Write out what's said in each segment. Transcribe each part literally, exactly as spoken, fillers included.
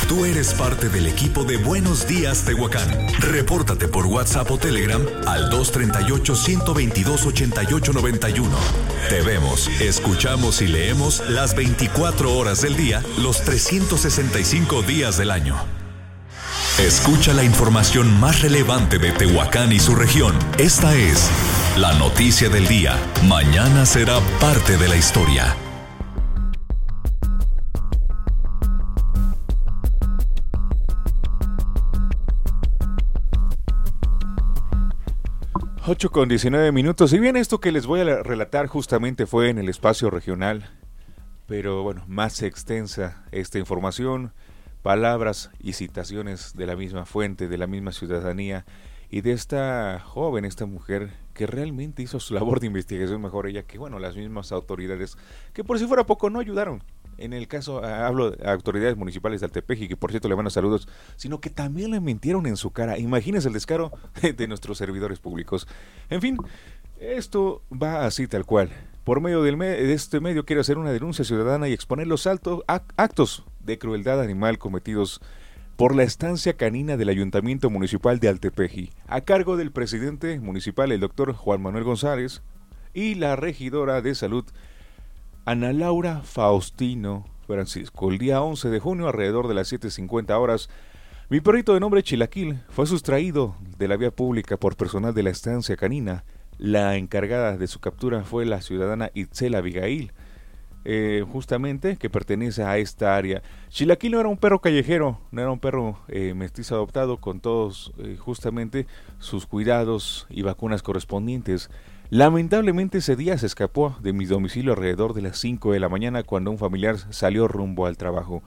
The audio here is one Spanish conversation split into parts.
Tú eres parte del equipo de Buenos Días Tehuacán. Repórtate por WhatsApp o Telegram al dos tres ocho, uno dos dos, ocho ocho nueve uno. Te vemos, escuchamos y leemos las veinticuatro horas del día, los trescientos sesenta y cinco días del año. Escucha la información más relevante de Tehuacán y su región. Esta es la noticia del día. Mañana será parte de la historia. ocho con diecinueve minutos. Y bien, esto que les voy a relatar justamente fue en el espacio regional, pero bueno, más extensa esta información, palabras y citaciones de la misma fuente, de la misma ciudadanía y de esta joven, esta mujer que realmente hizo su labor de investigación, mejor ella que bueno, las mismas autoridades, que por si fuera poco no ayudaron. En el caso, hablo de autoridades municipales de Altepeji, que por cierto le mando saludos, sino que también le mintieron en su cara. Imagínense el descaro de nuestros servidores públicos. En fin, esto va así tal cual. Por medio del me- de este medio quiero hacer una denuncia ciudadana y exponer los altos ac- actos de crueldad animal cometidos por la estancia canina del Ayuntamiento Municipal de Altepeji, a cargo del presidente municipal, el doctor Juan Manuel González, y la regidora de salud, Ana Laura Faustino Francisco. El día once de junio, alrededor de las siete cincuenta horas, mi perrito de nombre Chilaquil fue sustraído de la vía pública por personal de la estancia canina. La encargada de su captura fue la ciudadana Itzel Abigail, eh, justamente, que pertenece a esta área. Chilaquil no era un perro callejero, no era un perro eh, mestizo adoptado, con todos eh, justamente sus cuidados y vacunas correspondientes. Lamentablemente ese día se escapó de mi domicilio alrededor de las cinco de la mañana cuando un familiar salió rumbo al trabajo.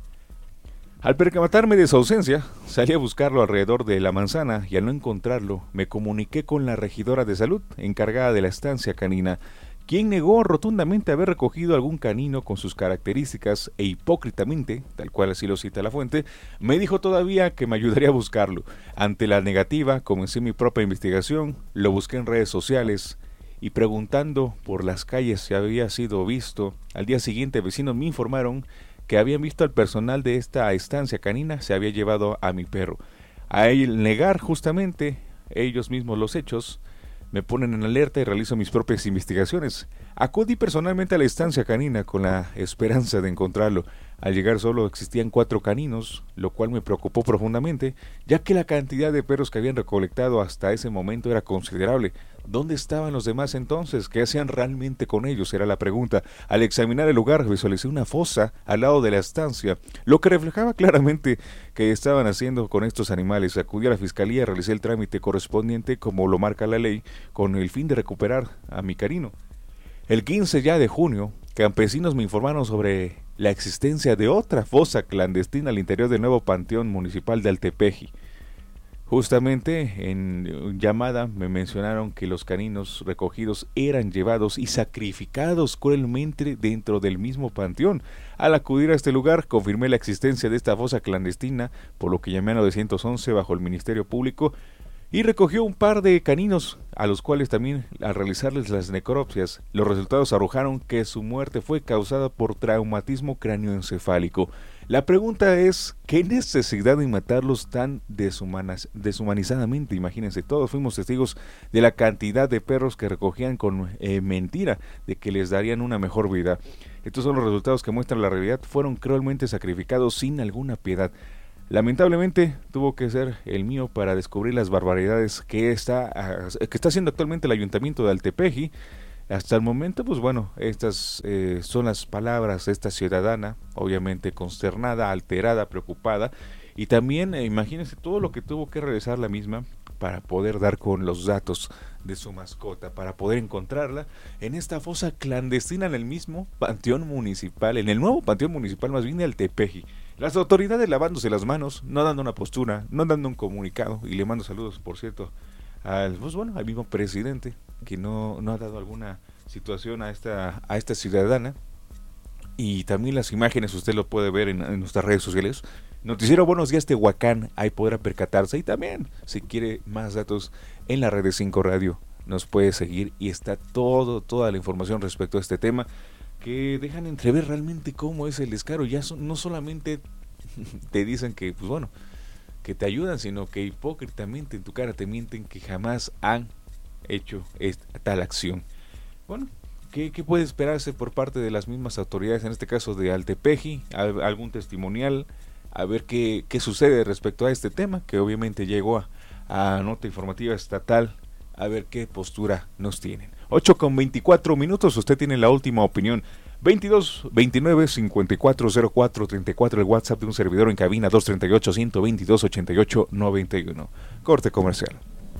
Al percatarme de su ausencia, salí a buscarlo alrededor de la manzana y al no encontrarlo, me comuniqué con la regidora de salud encargada de la estancia canina, quien negó rotundamente haber recogido algún canino con sus características e hipócritamente, tal cual así lo cita la fuente, me dijo todavía que me ayudaría a buscarlo. Ante la negativa, comencé mi propia investigación, lo busqué en redes sociales y preguntando por las calles si había sido visto. Al día siguiente vecinos me informaron que habían visto al personal de esta estancia canina se había llevado a mi perro. A él negar justamente ellos mismos los hechos, me ponen en alerta y realizo mis propias investigaciones. Acudí personalmente a la estancia canina con la esperanza de encontrarlo. Al llegar solo existían cuatro caninos, lo cual me preocupó profundamente, ya que la cantidad de perros que habían recolectado hasta ese momento era considerable. ¿Dónde estaban los demás entonces? ¿Qué hacían realmente con ellos? Era la pregunta. Al examinar el lugar visualicé una fosa al lado de la estancia, lo que reflejaba claramente que estaban haciendo con estos animales. Acudí a la fiscalía y realicé el trámite correspondiente como lo marca la ley, con el fin de recuperar a mi canino. El quince ya de junio, campesinos me informaron sobre la existencia de otra fosa clandestina al interior del nuevo panteón municipal de Altepeji. Justamente en llamada me mencionaron que los caninos recogidos eran llevados y sacrificados cruelmente dentro del mismo panteón. Al acudir a este lugar confirmé la existencia de esta fosa clandestina, por lo que llamé a nueve once bajo el Ministerio Público y recogió un par de caninos, a los cuales también al realizarles las necropsias, los resultados arrojaron que su muerte fue causada por traumatismo cráneoencefálico. La pregunta es, ¿qué necesidad de matarlos tan deshumanas, deshumanizadamente? Imagínense, todos fuimos testigos de la cantidad de perros que recogían con eh, mentira de que les darían una mejor vida. Estos son los resultados que muestran la realidad, fueron cruelmente sacrificados sin alguna piedad. Lamentablemente tuvo que ser el mío para descubrir las barbaridades que está, que está haciendo actualmente el Ayuntamiento de Altepeji. Hasta el momento, pues bueno, estas eh, son las palabras de esta ciudadana, obviamente consternada, alterada, preocupada, y también eh, imagínense todo lo que tuvo que realizar la misma para poder dar con los datos de su mascota, para poder encontrarla en esta fosa clandestina en el mismo panteón municipal, en el nuevo panteón municipal más bien de Altepeji. Las autoridades lavándose las manos, no dando una postura, no dando un comunicado, y le mando saludos, por cierto, al, pues bueno, al mismo presidente, que no, no ha dado alguna situación a esta, a esta ciudadana. Y también las imágenes usted lo puede ver en, en nuestras redes sociales. Noticiero Buenos Días Tehuacán, ahí podrá percatarse. Y también, si quiere más datos, en la red de cinco Radio nos puede seguir y está todo, toda la información respecto a este tema, que dejan entrever realmente cómo es el descaro. Ya son, no solamente te dicen que, pues bueno, que te ayudan, sino que hipócritamente en tu cara te mienten que jamás han hecho esta, tal acción. Bueno, ¿qué, qué puede esperarse por parte de las mismas autoridades, en este caso de Altepeji, algún testimonial, a ver qué, qué sucede respecto a este tema, que obviamente llegó a, a nota informativa estatal, a ver qué postura nos tienen. ocho con veinticuatro minutos, usted tiene la última opinión. veintidós veintinueve cincuenta y cuatro cero cuatro treinta y cuatro, el WhatsApp de un servidor en cabina dos treinta y ocho ciento veintidós ochenta y ocho noventa y uno. Corte comercial.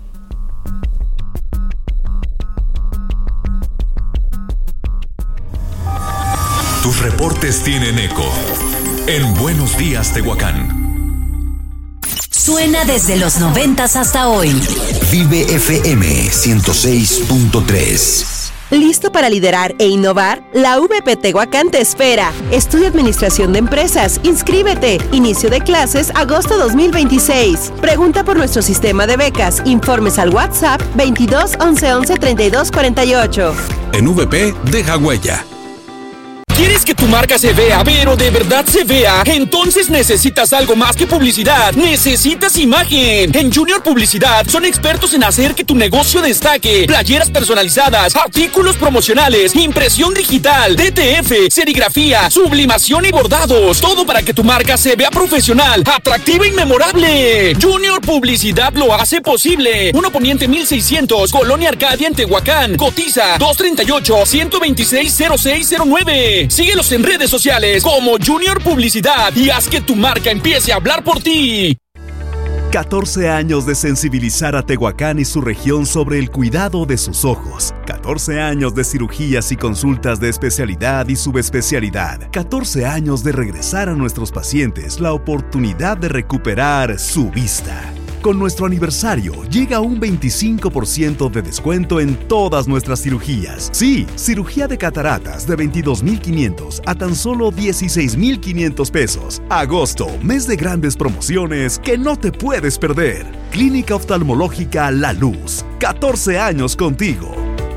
Tus reportes tienen eco en Buenos Días, Tehuacán. Suena desde los noventas hasta hoy. Vive F M ciento seis punto tres. ¿Listo para liderar e innovar? La V P Tehuacán te espera. Estudia Administración de Empresas. Inscríbete. Inicio de clases agosto dos mil veintiséis. Pregunta por nuestro sistema de becas. Informes al WhatsApp veintidós once once treinta y dos cuarenta y ocho. En V P, deja huella. ¿Quieres que tu marca se vea, pero de verdad se vea? Entonces necesitas algo más que publicidad. Necesitas imagen. En Junior Publicidad son expertos en hacer que tu negocio destaque. Playeras personalizadas, artículos promocionales, impresión digital, D T F, serigrafía, sublimación y bordados. Todo para que tu marca se vea profesional, atractiva y memorable. Junior Publicidad lo hace posible. uno Poniente mil seiscientos, Colonia Arcadia en Tehuacán. Cotiza dos treinta y ocho, ciento veintiséis, cero seis cero nueve. Síguelos en redes sociales como Junior Publicidad y haz que tu marca empiece a hablar por ti. catorce años de sensibilizar a Tehuacán y su región sobre el cuidado de sus ojos. catorce años de cirugías y consultas de especialidad y subespecialidad. catorce años de regresar a nuestros pacientes la oportunidad de recuperar su vista. Con nuestro aniversario llega un veinticinco por ciento de descuento en todas nuestras cirugías. Sí, cirugía de cataratas de veintidós mil quinientos a tan solo dieciséis mil quinientos pesos. Agosto, mes de grandes promociones que no te puedes perder. Clínica Oftalmológica La Luz. catorce años contigo.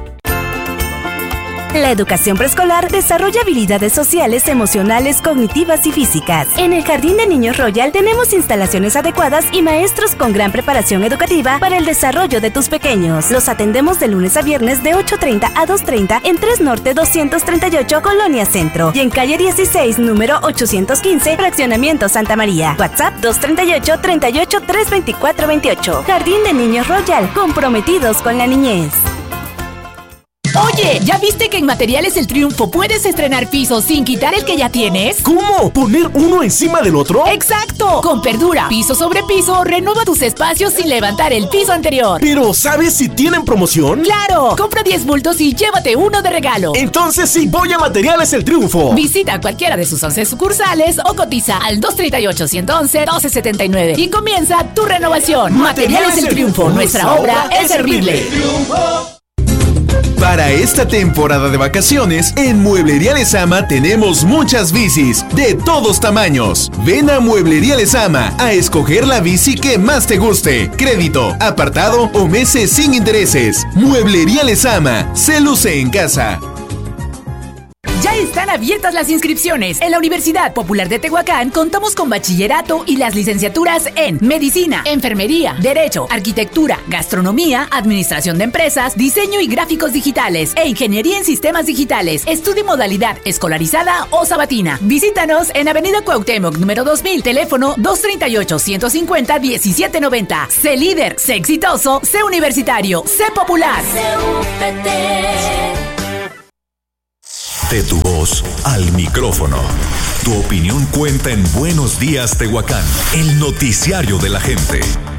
La educación preescolar desarrolla habilidades sociales, emocionales, cognitivas y físicas. En el Jardín de Niños Royal tenemos instalaciones adecuadas y maestros con gran preparación educativa para el desarrollo de tus pequeños. Los atendemos de lunes a viernes de ocho treinta a dos treinta en tres Norte doscientos treinta y ocho, Colonia Centro. Y en calle dieciséis, número ochocientos quince, Fraccionamiento Santa María. WhatsApp dos treinta y ocho, treinta y ocho, tres veinticuatro veintiocho. Jardín de Niños Royal, comprometidos con la niñez. Oye, ¿ya viste que en Materiales El Triunfo puedes estrenar piso sin quitar el que ya tienes? ¿Cómo? ¿Poner uno encima del otro? ¡Exacto! Con Perdura, piso sobre piso, renueva tus espacios sin levantar el piso anterior. Pero, ¿sabes si tienen promoción? ¡Claro! Compra diez bultos y llévate uno de regalo. Entonces sí voy a Materiales El Triunfo. Visita cualquiera de sus once sucursales o cotiza al dos treinta y ocho, ciento once, doce setenta y nueve y comienza tu renovación. Materiales El Triunfo, nuestra obra es servirle. Para esta temporada de vacaciones, en Mueblería Lezama tenemos muchas bicis de todos tamaños. Ven a Mueblería Lezama a escoger la bici que más te guste. Crédito, apartado o meses sin intereses. Mueblería Lezama, se luce en casa. Ya están abiertas las inscripciones. En la Universidad Popular de Tehuacán contamos con bachillerato y las licenciaturas en Medicina, Enfermería, Derecho, Arquitectura, Gastronomía, Administración de Empresas, Diseño y Gráficos Digitales e Ingeniería en Sistemas Digitales. Estudio modalidad escolarizada o sabatina. Visítanos en Avenida Cuauhtémoc, número dos mil, teléfono dos treinta y ocho, ciento cincuenta, diecisiete noventa. Sé líder, sé exitoso, sé universitario, sé popular. De tu voz al micrófono. Tu opinión cuenta en Buenos Días, Tehuacán, el noticiario de la gente.